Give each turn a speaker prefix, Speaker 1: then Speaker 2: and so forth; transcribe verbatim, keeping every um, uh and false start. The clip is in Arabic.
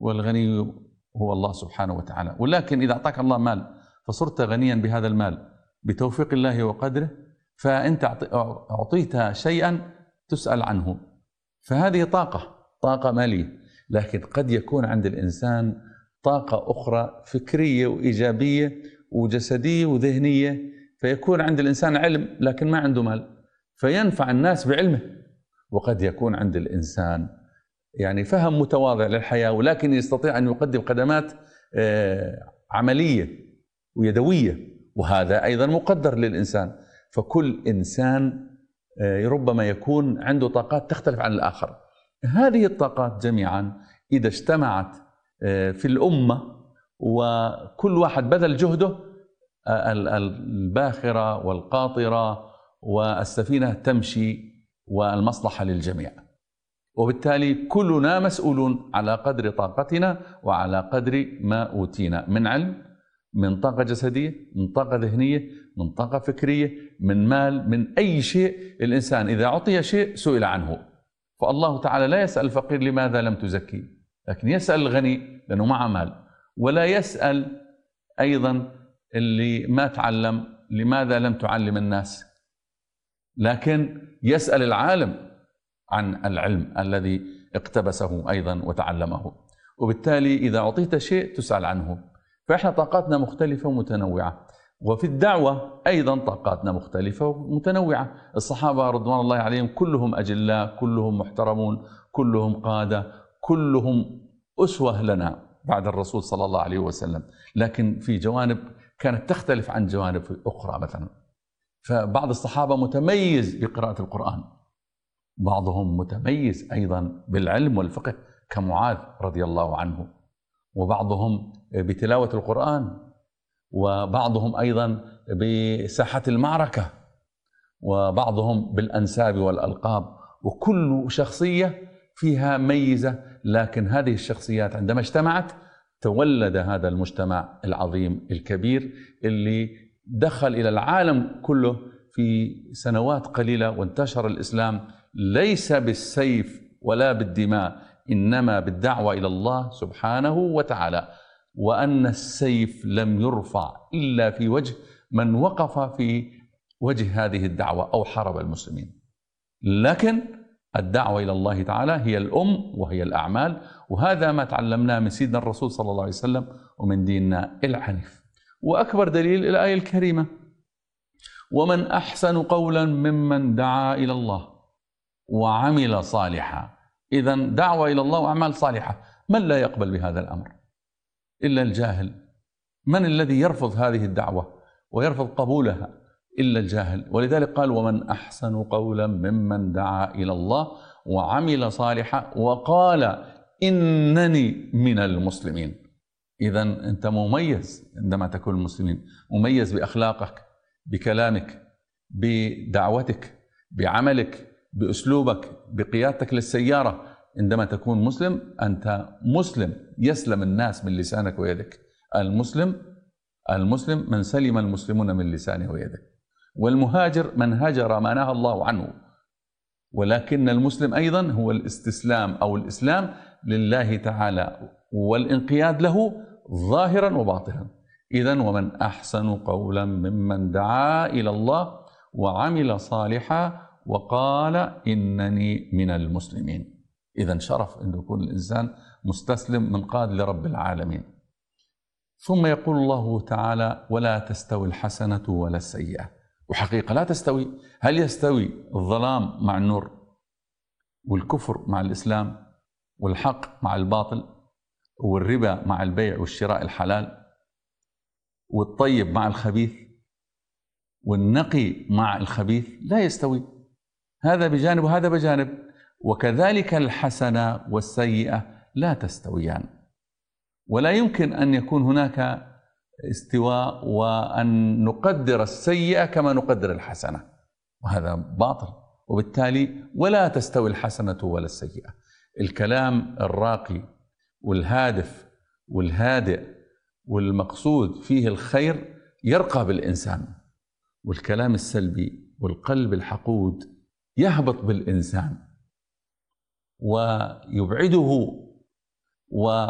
Speaker 1: والغني هو الله سبحانه وتعالى. ولكن إذا أعطاك الله مال فصرت غنيا بهذا المال بتوفيق الله وقدره، فأنت أعطيت شيئا تسأل عنه، فهذه طاقة طاقة مالية. لكن قد يكون عند الإنسان طاقة أخرى فكرية وإيجابية وجسدية وذهنية، فيكون عند الإنسان علم لكن ما عنده مال فينفع الناس بعلمه. وقد يكون عند الإنسان يعني فهم متواضع للحياة ولكن يستطيع أن يقدم خدمات عملية ويدوية، وهذا أيضا مقدر للإنسان. فكل إنسان ربما يكون عنده طاقات تختلف عن الآخر. هذه الطاقات جميعا إذا اجتمعت في الأمة وكل واحد بذل جهده، الباخرة والقاطرة والسفينة تمشي والمصلحة للجميع. وبالتالي كلنا مسؤولون على قدر طاقتنا وعلى قدر ما أوتينا من علم، من طاقة جسدية، من طاقة ذهنية، من طاقة فكرية، من مال، من أي شيء. الإنسان إذا أعطي شيء سئل عنه، فالله تعالى لا يسأل الفقير لماذا لم تزكي، لكن يسأل الغني لأنه معه مال، ولا يسأل أيضا اللي ما تعلم لماذا لم تعلم الناس، لكن يسأل العالم عن العلم الذي اقتبسه أيضا وتعلمه. وبالتالي إذا أعطيت شيء تسأل عنه. فإحنا طاقاتنا مختلفة ومتنوعة، وفي الدعوة أيضا طاقاتنا مختلفة ومتنوعة. الصحابة رضوان الله عليهم كلهم أجلاء، كلهم محترمون، كلهم قادة، كلهم أسوة لنا بعد الرسول صلى الله عليه وسلم، لكن في جوانب كانت تختلف عن جوانب أخرى. مثلا فبعض الصحابة متميز بقراءة القرآن، بعضهم متميز أيضا بالعلم والفقه كمعاذ رضي الله عنه، وبعضهم بتلاوة القرآن، وبعضهم أيضا بساحة المعركة، وبعضهم بالأنساب والألقاب. وكل شخصية فيها ميزة، لكن هذه الشخصيات عندما اجتمعت تولد هذا المجتمع العظيم الكبير اللي دخل إلى العالم كله في سنوات قليلة، وانتشر الإسلام ليس بالسيف ولا بالدماء، إنما بالدعوة إلى الله سبحانه وتعالى. وأن السيف لم يرفع إلا في وجه من وقف في وجه هذه الدعوة أو حارب المسلمين. لكن الدعوة إلى الله تعالى هي الأم وهي الأعمال، وهذا ما تعلمناه من سيدنا الرسول صلى الله عليه وسلم ومن ديننا الحنيف. وأكبر دليل الآية الكريمة: ومن أحسن قولا ممن دعا إلى الله وعمل صالحا. إذن دعوة إلى الله وأعمال صالحة، من لا يقبل بهذا الأمر إلا الجاهل؟ من الذي يرفض هذه الدعوة ويرفض قبولها إلا الجاهل؟ ولذلك قال: ومن أحسن قولا ممن دعا إلى الله وعمل صالحا وقال إنني من المسلمين. إذن أنت مميز عندما تكون المسلمين، مميز بأخلاقك، بكلامك، بدعوتك، بعملك، بأسلوبك، بقيادتك للسيارة. عندما تكون مسلم أنت مسلم، يسلم الناس من لسانك ويدك. المسلم المسلم من سلم المسلمون من لسانه ويده، والمهاجر من هاجر ما نهى الله عنه. ولكن المسلم أيضا هو الاستسلام أو الإسلام لله تعالى والانقياد له ظاهرا وباطنا. إذن ومن أحسن قولا ممن دعا إلى الله وعمل صالحا وقال إنني من المسلمين. إذن شرف أن يكون الإنسان مستسلم منقاد لرب العالمين. ثم يقول الله تعالى: ولا تستوي الحسنة ولا السيئة. وحقيقة لا تستوي. هل يستوي الظلام مع النور، والكفر مع الإسلام، والحق مع الباطل، والربا مع البيع والشراء الحلال، والطيب مع الخبيث، والنقي مع الخبيث؟ لا يستوي. هذا بجانب وهذا بجانب. وكذلك الحسنة والسيئة لا تستويان، ولا يمكن أن يكون هناك استواء وأن نقدر السيئة كما نقدر الحسنة، وهذا باطل. وبالتالي ولا تستوي الحسنة ولا السيئة. الكلام الراقي والهادف والهادئ والمقصود فيه الخير يرقى بالإنسان، والكلام السلبي والقلب الحقود يهبط بالإنسان ويبعده و